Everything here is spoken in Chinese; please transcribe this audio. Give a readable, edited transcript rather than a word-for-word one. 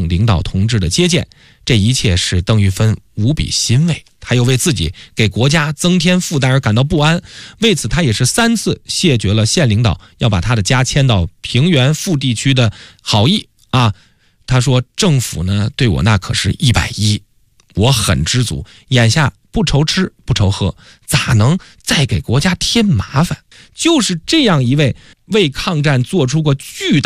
省领导同志的接见，这一切使邓玉芬无比欣慰。他又为自己给国家增添负担而感到不安，为此他也是3次谢绝了县领导要把他的家迁到平原腹地区的好意啊。他说政府呢对我那可是110，我很知足，眼下不愁吃不愁喝，咋能再给国家添麻烦？就是这样一位为抗战做出过巨大